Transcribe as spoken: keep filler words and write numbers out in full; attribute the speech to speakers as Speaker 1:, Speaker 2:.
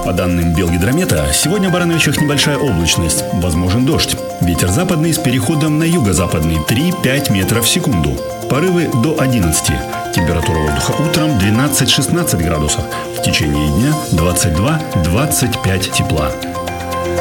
Speaker 1: По данным Белгидромета, сегодня в Барановичах небольшая облачность, возможен дождь. Ветер западный с переходом на юго-западный три-пять метров в секунду. Порывы до одиннадцати. Температура воздуха утром двенадцать-шестнадцать градусов. В течение дня двадцать два-двадцать пять тепла.